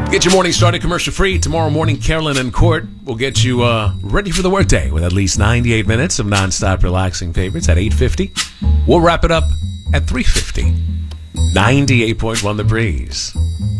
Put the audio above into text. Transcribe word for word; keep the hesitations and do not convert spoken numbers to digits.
Get your morning started commercial free. Tomorrow morning, Carolyn and Court will get you uh, ready for the workday with at least ninety-eight minutes of nonstop relaxing favorites at eight fifty. We'll wrap it up at three fifty. ninety-eight point one The Breeze.